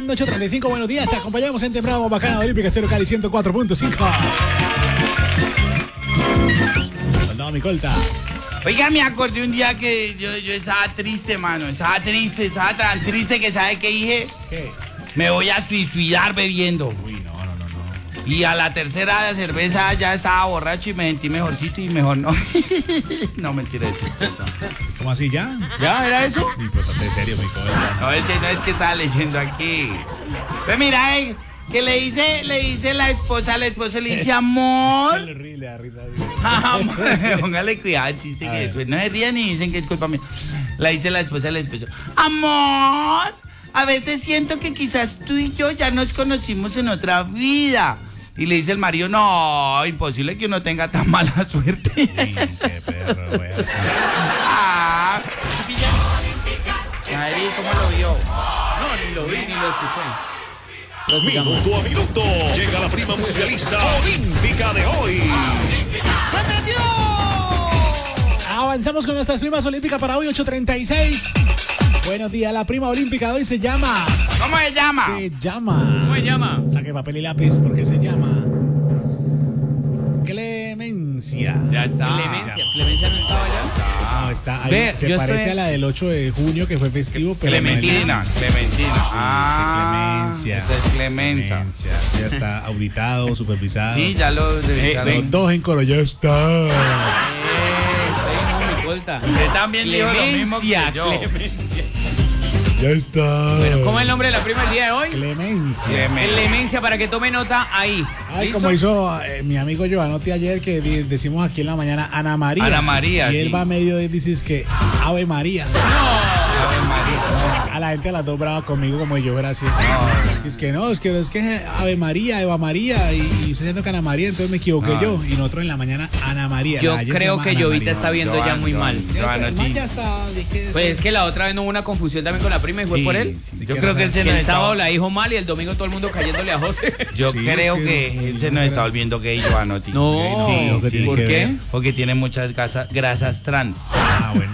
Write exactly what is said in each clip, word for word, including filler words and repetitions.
llegando, ocho treinta y cinco, buenos días. Te acompañamos en Temprano Bacana Olímpica Cero Cali ciento cuatro punto cinco. Cuando mi colta. Oiga, me acordé un día que yo, yo estaba triste, mano. Estaba triste, estaba tan triste que ¿sabe qué dije? ¿Qué? Me voy a suicidar bebiendo. Uy, no, no, no, no. Y a la tercera cerveza ya estaba borracho y me sentí mejorcito y mejor no. No, mentira, eso. ¿Cómo así ya? ¿Ya era eso? Uy, pero en serio, mi colta. No, ese no es que estaba leyendo aquí. Pues mira, eh, que le dice, le dice la esposa, la esposa le dice amor. Es horrible, da risa. Amor, póngale cuidado al chiste A que ver. después no se rían ni dicen que es culpa mía. Le dice la esposa al esposo, amor, a veces siento que quizás tú y yo ya nos conocimos en otra vida. Y le dice el marido, no, imposible que uno tenga tan mala suerte. Sí, qué perro, güey. Ah, Madrid, ¿cómo lo vio? No, ni lo vi ni lo escuché. Minuto a minuto. Llega la prima mundialista olímpica de hoy. Avanzamos con nuestras primas olímpicas para hoy, ocho treinta y seis. Buenos días, la prima olímpica de hoy se llama... ¿Cómo se llama? Se llama... ¿Cómo se llama? Saque papel y lápiz porque se llama... Clemencia. Ya está. Clemencia. Clemencia no estaba allá. No, está ahí. Ve, se yo parece estoy- a la del ocho de junio que fue festivo, pero... Clementina, Clementina. Sí, Ah, Clemencia. esta es Clemenza. Clemencia. Ya está auditado, supervisado. Sí, ya lo revisaron. Los dos en coro, ya está. Eh, estoy en mi vuelta. Usted también dijo lo mismo que Clemencia, yo. Clemencia. Ya está. Bueno, ¿cómo es el nombre de la prima el día de hoy? Clemencia. Clemen- Clemencia, para que tome nota ahí. Ay, ¿Listo? como hizo eh, mi amigo Giovanotti ayer, que di- decimos aquí en la mañana Ana María. Ana María, Y él sí. va a medio y dices que Ave María. Ave María. A la gente a las dos bravas conmigo como yo fuera así. Es que no, es que es que Ave María, Eva María, y, y estoy diciendo que Ana María, entonces me equivoqué No. yo. Y nosotros en la mañana Ana María. Yo La ayer se creo llama que Ana Jovita María. está viendo ya Joan, muy Joan. mal. Ya, Joan, el a man ti. ya está. ¿de qué Pues es? es que la otra vez no hubo una confusión también con la prima y fue Sí, por él. sí. ¿De Yo qué creo que él razón? se Que nos el sábado está... la dijo mal y el domingo todo el mundo cayéndole a José. Yo Sí, creo es que, que- él se nos está volviendo gay, Giovanotti. No, sí, ¿qué sí. tiene ¿por que qué? ver? Porque tiene muchas grasa- grasas trans. Ah, bueno.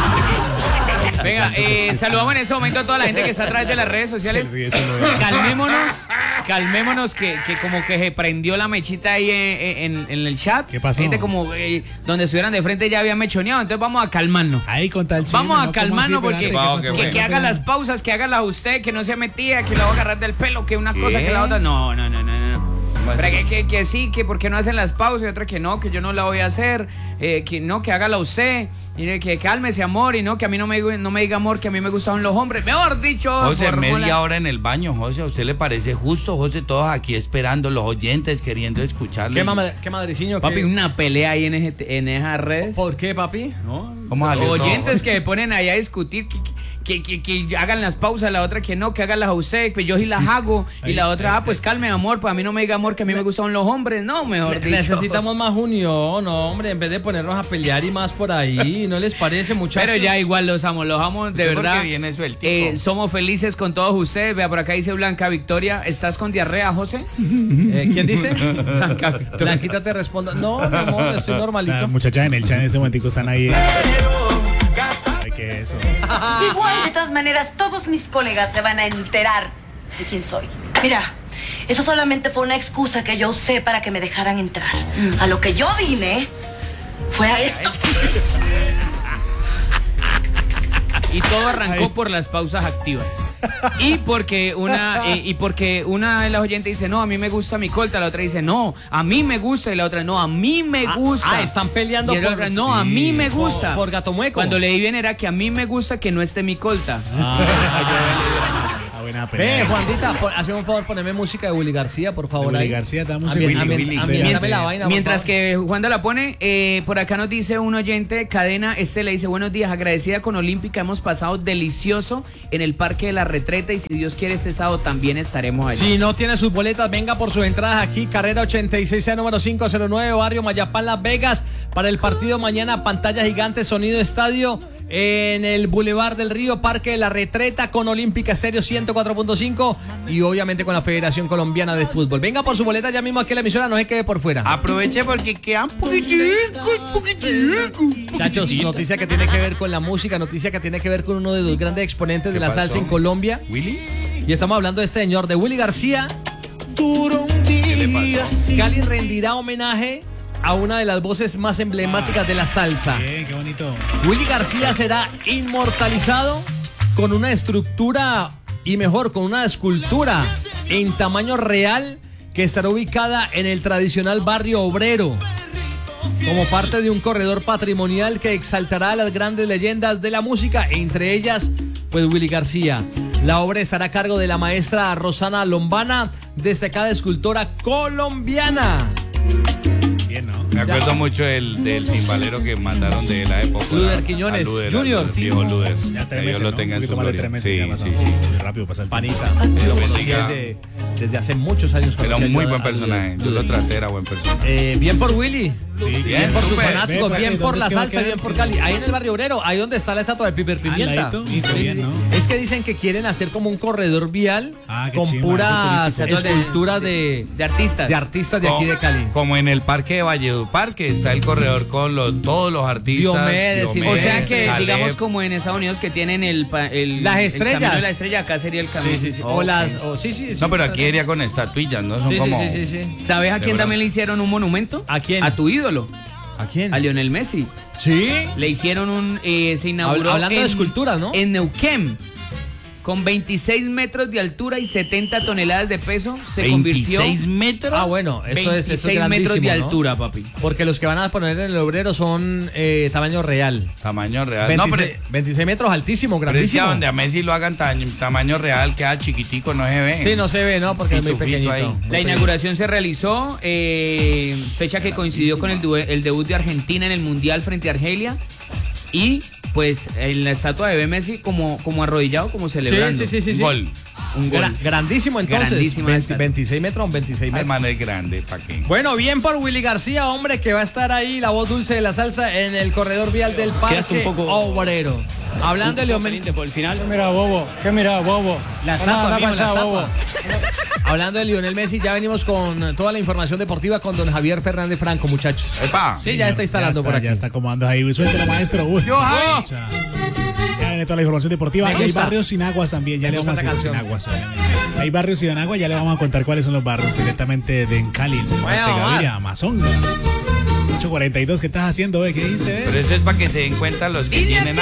Venga, eh, saludamos en este momento a toda la gente que está a través de las redes sociales. Se ríe, se lo ve. Calmémonos, calmémonos que, que como que se prendió la mechita ahí en, en- en el chat. ¿Qué pasó? Gente como eh, donde estuvieran de frente ya habían mechoneado, entonces vamos a calmarnos. Ahí con tal chisme, Vamos a ¿no? ¿Cómo calmarnos así? porque Espérate, Wow, ¿qué qué pasó? que, bueno. que haga las pausas, que haga las usted, que no se metía, que la va a agarrar del pelo, que una cosa, ¿Qué? que la otra. No, no, no, no, no. ¿Cómo Pero así? que, que, que sí, que por qué no hacen las pausas y otra que no, que yo no la voy a hacer, eh, que no, que hágala usted, y que cálmese amor, y no, que a mí no me, no me diga amor, que a mí me gustan los hombres. Mejor dicho, José, fórmula. media hora en el baño, José. ¿A usted le parece justo, José? Todos aquí esperando, los oyentes queriendo escucharle. ¿Qué, mama- qué madriciño? Papi, ¿Qué? una pelea ahí en, ese, en esas redes. ¿Por qué, papi? ¿No? ¿Cómo salió todo? Oyentes que ponen ahí a discutir, que, que, que, que hagan las pausas, la otra que no, que hagan las a usted, que yo sí las hago, y la otra, ah, pues calme amor, pues a mí no me diga amor, que a mí me gustan los hombres, no, mejor dicho. Necesitamos más unión, no, hombre, en vez de ponernos a pelear y más por ahí, ¿no les parece, muchachos? Pero ya igual los amo, los amo, de ¿Usted por verdad. qué viene sueltico? Eh, somos felices con todos ustedes. Vea, por acá dice Blanca Victoria, ¿estás con diarrea, José? Eh, ¿Quién dice? Blanca Victoria. Blanquita te responde. No, mi amor, estoy normalito. Las muchachas en el chat en este momentico están ahí. Ay, ¿qué es eso? Igual, de todas maneras, todos mis colegas se van a enterar de quién soy. Mira, eso solamente fue una excusa que yo usé para que me dejaran entrar. A lo que yo vine fue a esto. Y todo arrancó por las pausas activas. Y porque una eh, y porque una de las oyentes dice, no, a mí me gusta mi colta, la otra dice, no, a mí me gusta, y la otra, no, a mí me Ah, gusta. ah, están peleando y la por- otra, no, a sí, mí me por- gusta. por gato mueco. Cuando leí bien era que a mí me gusta que no esté mi colta. Ah, buena pelea. Ve, Juanita, por- hazme un favor, poneme música de Willy García, por favor. Willy ahí. García, dame un Ambi- segundo. ambi- Willy, ambiéntame la espérate. vaina, por Mientras favor. que Juanda la pone, eh, por acá nos dice un oyente, Cadena Estela, dice, buenos días, agradecida con Olímpica, hemos pasado delicioso en el Parque de la Retreta y si Dios quiere este sábado también estaremos allí. Si no tiene sus boletas, venga por sus entradas aquí, carrera ochenta y seis, número quinientos nueve, barrio Mayapán, Las Vegas, para el partido mañana, pantalla gigante, sonido estadio, en el Boulevard del Río, Parque de la Retreta, con Olímpica Estéreo ciento cuatro punto cinco y obviamente con la Federación Colombiana de Fútbol. Venga por su boleta ya mismo aquí en la emisora, no se quede por fuera. Aproveche porque quedan poquiticos, poquiticos. Muchachos, noticia que tiene que ver con la música, noticia que tiene que ver con uno de los grandes exponentes de la pasó? salsa en Colombia. ¿Willy? Y estamos hablando de este señor, de Willy García. Duro un día. Cali rendirá homenaje a una de las voces más emblemáticas de la salsa. Bien, qué bonito. Willy García será inmortalizado con una estructura y mejor, con una escultura en tamaño real que estará ubicada en el tradicional barrio obrero, como parte de un corredor patrimonial que exaltará a las grandes leyendas de la música, entre ellas, pues Willy García. La obra estará a cargo de la maestra Rosana Lombana, destacada escultora colombiana. Bien, ¿no? Me acuerdo mucho del, del timbalero que mandaron de la época. Luder Quiñones Junior. Viejo Luder. Ya tres Que Dios meses, lo ¿no? tenga Un en su poquito más de gloria. tres meses ya Sí, pasó. sí, sí. Muy rápido pasa el tiempo. Panita. Dios Lo bendiga. conocí desde, desde hace muchos años. Era conocí un muy a- buen a personaje. Yo Luder. lo traté, era buen personaje. Eh, bien por Willy. Sí, Bien por sus súper. fanáticos, Ve, bien ¿dónde por es la que va a salsa, quedar? bien por Cali. Ahí en el barrio obrero, ahí donde está la estatua de Piper Pimienta. ladito. Sí, sí, Bien, sí. ¿no? Es que dicen que quieren hacer como un corredor vial Ah, qué con chimba, puras futurístico. esculturas de, De artistas. de artistas de aquí de Cali. Como en el parque de Valledupar, que está el corredor con los, todos los artistas. Diomedes, O Diomedes, sea que, Caleb. digamos, como en Estados Unidos que tienen el, pa- el Las el estrellas. camino de la estrella, acá sería el camino. Sí, sí, sí. Oh, O ok. las. O, sí, sí, sí. No, pero aquí iría con estatuillas, ¿no? Son Sí, sí, como... sí, sí, sí. ¿Sabes a De quién verdad. también le hicieron un monumento? ¿A quién? A tu ídolo, ¿A quién? a Lionel Messi. Sí. Le hicieron un. Eh, se inauguró. Habl- hablando de en- esculturas, ¿no? En Neuquén. Con veintiséis metros de altura y setenta toneladas de peso, se convirtió. ¿veintiséis metros? Ah, bueno, eso es, eso es veintiséis metros de grandísimo, ¿no? altura, papi. Porque los que van a poner en el obrero son eh, tamaño real. Tamaño real. veintiséis, No, pero... veintiséis metros, altísimo, Pero es que grandísimo. a donde a Messi lo hagan ta- tamaño real, queda chiquitico, no se ve. Sí, no se ve, ¿no? Porque es muy Pitufito pequeñito. ahí. muy La pequeñito. inauguración se realizó, eh, fecha que coincidió con el, due- el debut de Argentina en el Mundial frente a Argelia. Y pues en la estatua de B. Messi como, como arrodillado, como celebrando. Sí, sí, sí, sí, sí. Gol. Un gol. Gra- grandísimo entonces. Grandísima veinte- estatua. veintiséis metros, veintiséis Ay, metros. mano, es grande, ¿para qué? Bueno, bien por Willy García, hombre, que va a estar ahí, la voz dulce de la salsa, en el corredor vial del Parque Obrero. Hablando de Leonel... Por el final. ¿Qué mira, bobo? ¿Qué mira, bobo? La No, estatua, no, mijo, no, la no, estatua. bobo. Hablando de Lionel Messi, ya venimos con toda la información deportiva con don Javier Fernández Franco, muchachos. Epa. Sí, ya está instalando Ya está, por aquí. Ya está acomodando ahí. Suéltelo, maestro. Uy. Yo, Javi. Pucha. Ya viene toda la información deportiva. Me Y hay gusta. barrios sin aguas también. Ya Me le gusta vamos a esta hacer sin canción. aguas, obviamente. Hay barrios sin agua. Ya le vamos a contar cuáles son los barrios directamente de en Cali. En Bueno, Gaviria, Amazonga. ocho cuarenta y dos. ¿Qué estás haciendo, eh? ¿Qué dice, Pero eh? eso es para que se den cuenta los que tienen